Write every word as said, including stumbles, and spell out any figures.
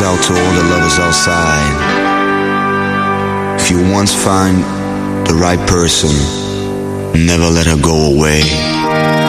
goes out to all the lovers outside. If you once find the right person, never let her go away.